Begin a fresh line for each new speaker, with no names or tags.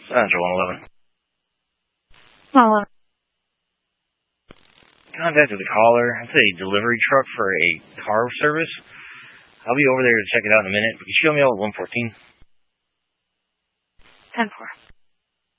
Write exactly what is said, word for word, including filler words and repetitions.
Central one eleven.
Hello.
Contacted the caller. It's a delivery truck for a car service. I'll be over there to check it out in a minute. But can you show me out at one fourteen?
ten four.